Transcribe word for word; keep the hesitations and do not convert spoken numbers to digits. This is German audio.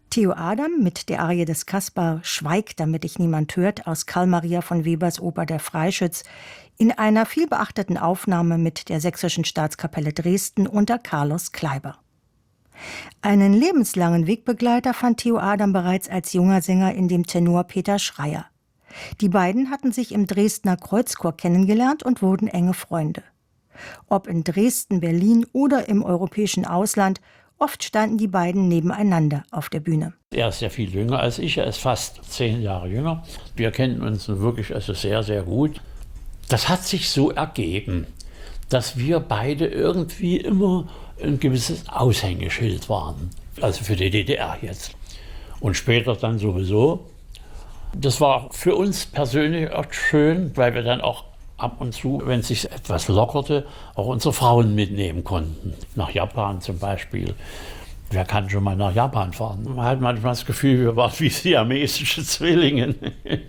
Theo Adam mit der Arie des Kaspar »Schweig, damit dich niemand hört« aus Carl Maria von Webers Oper »Der Freischütz« in einer vielbeachteten Aufnahme mit der Sächsischen Staatskapelle Dresden unter Carlos Kleiber. Einen lebenslangen Wegbegleiter fand Theo Adam bereits als junger Sänger in dem Tenor Peter Schreier. Die beiden hatten sich im Dresdner Kreuzchor kennengelernt und wurden enge Freunde. Ob in Dresden, Berlin oder im europäischen Ausland, oft standen die beiden nebeneinander auf der Bühne. Er ist ja viel jünger als ich, er ist fast zehn Jahre jünger. Wir kennen uns wirklich also sehr, sehr gut. Das hat sich so ergeben, dass wir beide irgendwie immer ein gewisses Aushängeschild waren. Also für die D D R jetzt. Und später dann sowieso. Das war für uns persönlich auch schön, weil wir dann auch ab und zu, wenn es sich etwas lockerte, auch unsere Frauen mitnehmen konnten. Nach Japan zum Beispiel. Wer kann schon mal nach Japan fahren? Man hat manchmal das Gefühl, wir waren wie siamesische Zwillinge.